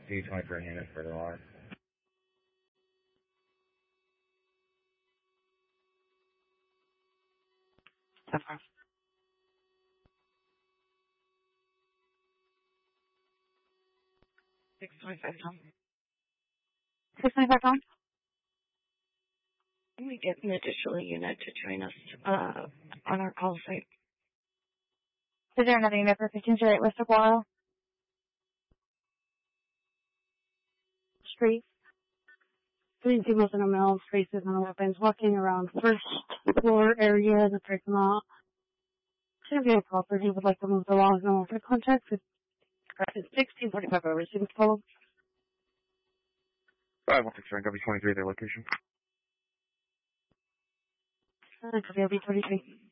D23 Hannah further on. Okay. 625 Tom. 625 Tom? Can we get an additional unit to join us on our call site? Is there another unit for 1508 West Saguaro Street? 3 people in a mill, faces on weapons, walking around first floor area in the parking lot. Should be a property would like to move the logs and offer contact with 1645 over received call. 5169 W23, their location. Could be B23.